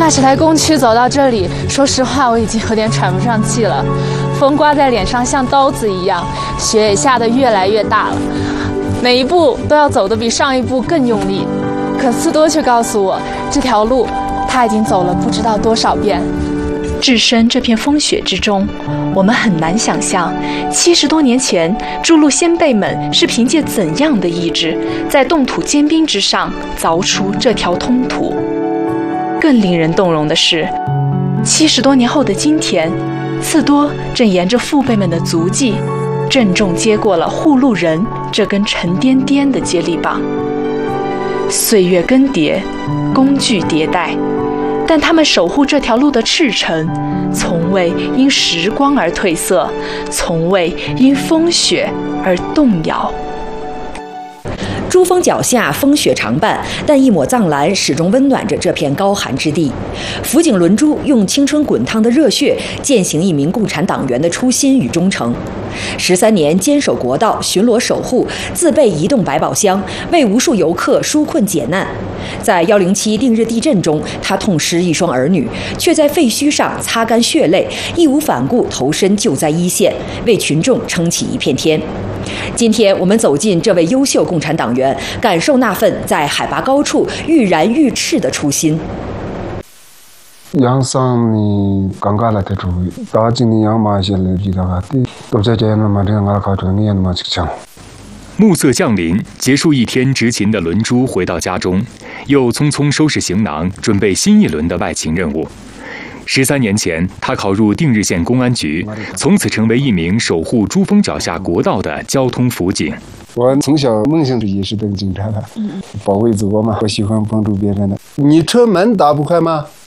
马齿台工区走到这里，说实话我已经有点喘不上气了，风刮在脸上像刀子一样，雪也下得越来越大了，每一步都要走得比上一步更用力。可斯多却告诉我，这条路他已经走了不知道多少遍。 置身这片风雪之中，我们很难想象70多年前筑路先辈们是凭借怎样的意志，在冻土坚冰之上凿出这条通途。更令人动容的是，70多年后的今天，次多正沿着父辈们的足迹，郑重接过了护路人这根沉甸甸的接力棒。岁月更迭，工具迭代，但他们守护这条路的赤诚，从未因时光而褪色，从未因风雪而动摇。 珠峰脚下风雪常伴，但一抹藏蓝始终温暖着这片高寒之地。辅警轮珠用青春滚烫的热血践行一名共产党员的初心与忠诚。13年坚守国道、巡逻守护，自备移动百宝箱，为无数游客纾困解难。在107定日地震中，他痛失一双儿女，却在废墟上擦干血泪，义无反顾投身救灾一线，为群众撑起一片天。今天我们走进这位优秀共产党员，感受那份在海拔高处愈燃愈炽的初心。 양상 ni gangala te tu da jing ni yang ma xie le ji da ga ti do zhe jie na ma de nga ka zhe ni ma chi chang。 暮色降临，结束一天执勤的轮珠回到家中，又匆匆收拾行囊，准备新一轮的外勤任务。13年前，他考入定日县公安局，从此成为一名守护珠峰脚下国道的交通辅警。 我从小梦想也是当警察的，保卫祖国嘛，我喜欢帮助别人的。你车门打不开吗？